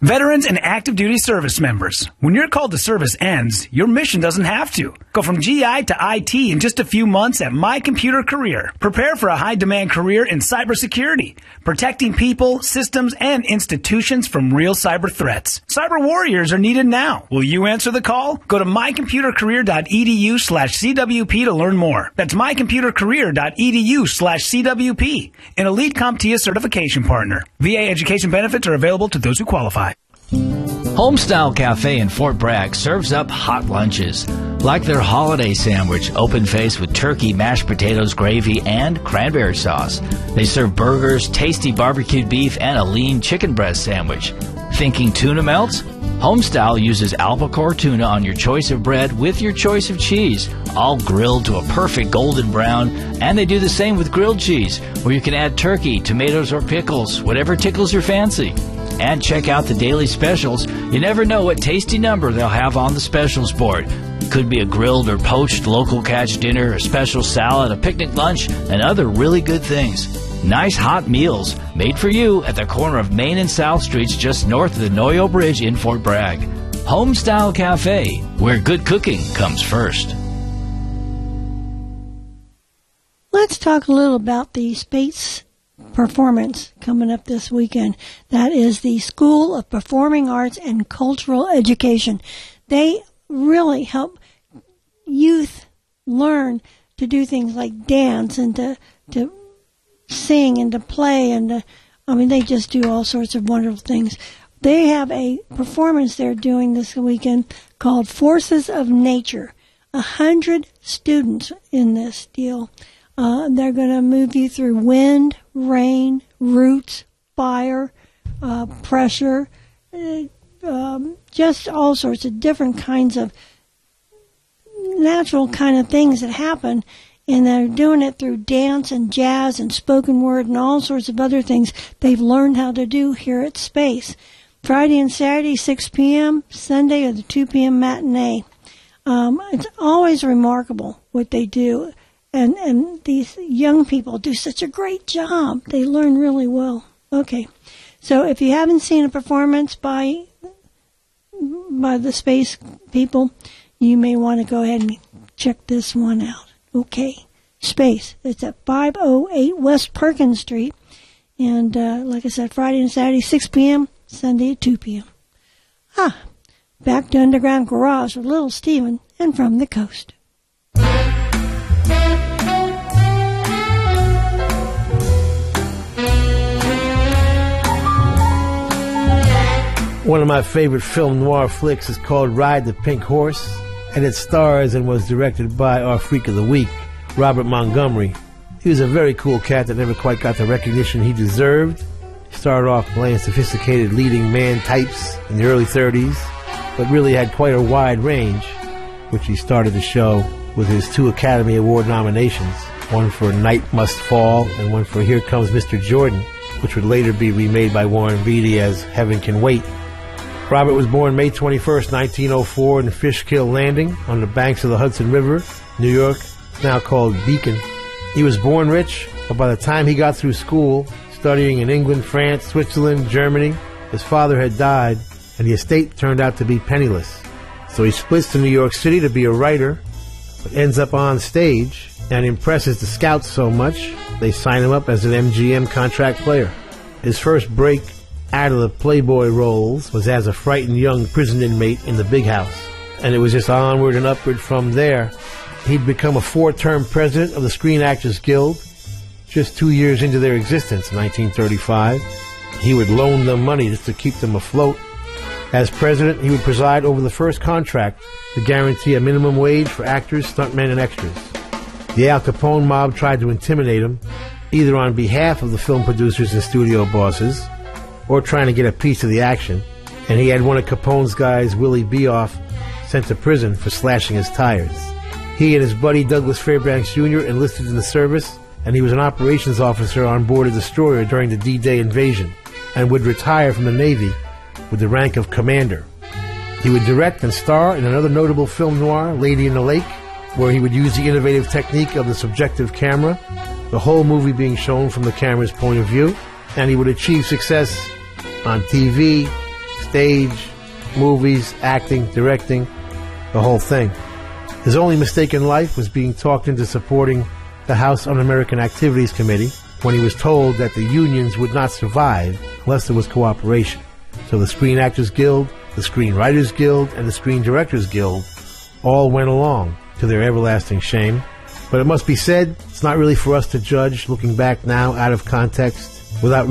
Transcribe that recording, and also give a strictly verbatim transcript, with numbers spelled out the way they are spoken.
Veterans and active duty service members, when your call to service ends, your mission doesn't have to. Go from G I to I T in just a few months at My Computer Career. Prepare for a high-demand career in cybersecurity, protecting people, systems, and institutions from real cyber threats. Cyber warriors are needed now. Will you answer the call? Go to mycomputercareer.edu slash CWP to learn more. That's mycomputercareer.edu slash CWP, an Elite CompTIA certification partner. V A education benefits are available to those who qualify. Homestyle Cafe in Fort Bragg serves up hot lunches, like their holiday sandwich, open-faced with turkey, mashed potatoes, gravy, and cranberry sauce. They serve burgers, tasty barbecued beef, and a lean chicken breast sandwich. Thinking tuna melts? Homestyle uses albacore tuna on your choice of bread with your choice of cheese, all grilled to a perfect golden brown, and they do the same with grilled cheese, where you can add turkey, tomatoes, or pickles, whatever tickles your fancy. And check out the daily specials. You never know what tasty number they'll have on the specials board. Could be a grilled or poached local catch dinner, a special salad, a picnic lunch, and other really good things. Nice hot meals made for you at the corner of Main and South Streets just north of the Noyo Bridge in Fort Bragg. Homestyle Cafe, where good cooking comes first. Let's talk a little about the space performance coming up this weekend. That is the School of Performing Arts and Cultural Education. They really help youth learn to do things like dance and to to sing and to play and to, I mean, they just do all sorts of wonderful things. They have a performance they're doing this weekend called Forces of Nature. A hundred students in this deal. Uh, they're going to move you through wind, rain, roots, fire, uh, pressure, uh, um, just all sorts of different kinds of natural kind of things that happen. And they're doing it through dance and jazz and spoken word and all sorts of other things they've learned how to do here at Space. Friday and Saturday, six p.m., Sunday or the two p.m. matinee. Um, it's always remarkable what they do. And and these young people do such a great job. They learn really well. Okay. So if you haven't seen a performance by by the Space people, you may want to go ahead and check this one out. Okay. Space. It's at five oh eight West Perkins Street. And uh, like I said, Friday and Saturday, six p.m., Sunday at two p.m. Ah, back to Underground Garage with Little Steven and From the Coast. One of my favorite film noir flicks is called Ride the Pink Horse, and it stars and was directed by our Freak of the Week, Robert Montgomery. He was a very cool cat that never quite got the recognition he deserved. He started off playing sophisticated leading man types in the early thirties, but really had quite a wide range, which he started to show with his two Academy Award nominations, one for Night Must Fall and one for Here Comes Mister Jordan, which would later be remade by Warren Beatty as Heaven Can Wait. Robert was born May twenty-first, nineteen oh four in Fishkill Landing on the banks of the Hudson River, New York, now called Beacon. He was born rich, but by the time he got through school, studying in England, France, Switzerland, Germany, his father had died, and the estate turned out to be penniless. So he splits to New York City to be a writer, but ends up on stage and impresses the scouts so much, they sign him up as an M G M contract player. His first break out of the Playboy roles was as a frightened young prison inmate in The Big House. And it was just onward and upward from there. He'd become a four-term president of the Screen Actors Guild just two years into their existence in nineteen thirty-five. He would loan them money just to keep them afloat. As president, he would preside over the first contract to guarantee a minimum wage for actors, stuntmen, and extras. The Al Capone mob tried to intimidate him, either on behalf of the film producers and studio bosses, or trying to get a piece of the action, and he had one of Capone's guys, Willie Beoff, sent to prison for slashing his tires. He and his buddy Douglas Fairbanks Junior enlisted in the service, and he was an operations officer on board a destroyer during the D-Day invasion, and would retire from the Navy with the rank of commander. He would direct and star in another notable film noir, Lady in the Lake, where he would use the innovative technique of the subjective camera, the whole movie being shown from the camera's point of view, and he would achieve success on T V, stage, movies, acting, directing, the whole thing. His only mistake in life was being talked into supporting the House Un-American Activities Committee when he was told that the unions would not survive unless there was cooperation. So the Screen Actors Guild, the Screen Writers Guild, and the Screen Directors Guild all went along, to their everlasting shame. But it must be said, it's not really for us to judge, looking back now out of context, without